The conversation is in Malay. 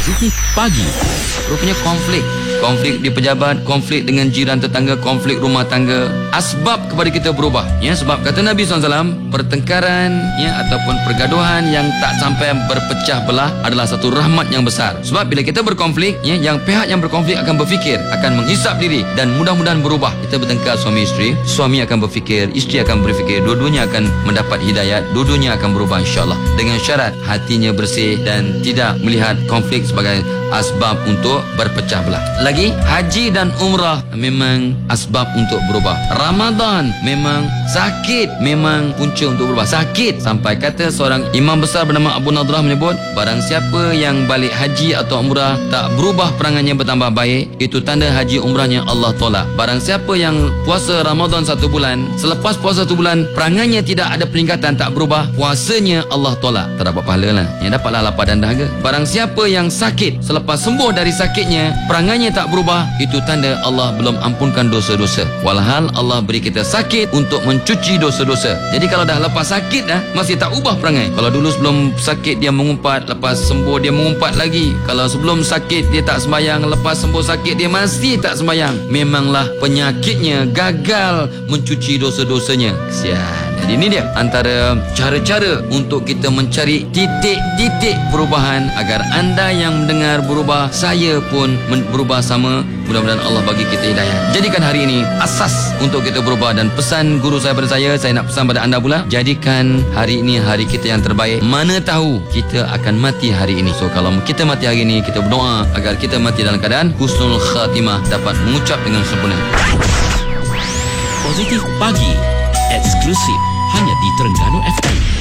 Positif Pagi. Rupanya konflik di pejabat, konflik dengan jiran tetangga, konflik rumah tangga, asbab kepada kita berubah. Ya, sebab kata Nabi SAW, pertengkaran ya ataupun pergaduhan yang tak sampai berpecah belah adalah satu rahmat yang besar. Sebab bila kita berkonflik, ya, yang pihak yang berkonflik akan berfikir, akan menghisap diri dan mudah-mudahan berubah. Kita bertengkar suami isteri, suami akan berfikir, isteri akan berfikir, dua-duanya akan mendapat hidayat, dua-duanya akan berubah insya-Allah, dengan syarat hatinya bersih dan tidak melihat konflik sebagai asbab untuk berpecah belah. Lagi, haji dan umrah memang asbab untuk berubah. Ramadan memang sakit, memang punca untuk berubah. Sakit sampai kata seorang imam besar bernama Abu Nadrah menyebut, barang siapa yang balik haji atau umrah tak berubah perangannya bertambah baik, itu tanda haji umrahnya Allah tolak. Barang siapa yang puasa Ramadan 1 bulan, selepas puasa 1 bulan perangannya tidak ada peningkatan, tak berubah, puasanya Allah tolak, tak dapat pahala lah. Yang dapatlah lapar dan dahaga. Barang siapa yang sakit, selepas sembuh dari sakitnya perangannya tak berubah, itu tanda Allah belum ampunkan dosa-dosa. Walhal Allah beri kita sakit untuk mencuci dosa-dosa. Jadi kalau dah lepas sakit dah masih tak ubah perangai. Kalau dulu sebelum sakit dia mengumpat, lepas sembuh dia mengumpat lagi. Kalau sebelum sakit dia tak sembahyang, lepas sembuh sakit dia masih tak sembahyang, memanglah penyakitnya gagal mencuci dosa-dosanya. Kesian. Jadi ini dia antara cara-cara untuk kita mencari titik-titik perubahan agar anda yang mendengar berubah, saya pun berubah sama. Mudah-mudahan Allah bagi kita hidayah. Jadikan hari ini asas untuk kita berubah. Dan pesan guru saya pada saya nak pesan pada anda pula, jadikan hari ini hari kita yang terbaik. Mana tahu kita akan mati hari ini. So kalau kita mati hari ini, kita berdoa agar kita mati dalam keadaan husnul khatimah, dapat mengucap dengan sempurna. Positif Pagi. Eksklusif hanya di Terengganu FM.